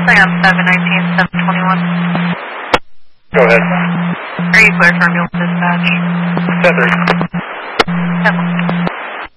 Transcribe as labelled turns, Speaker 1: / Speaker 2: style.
Speaker 1: Saigon 719, 721.
Speaker 2: Go ahead.
Speaker 1: Are you clear for ambulance dispatch?
Speaker 2: 10-3.
Speaker 1: 10.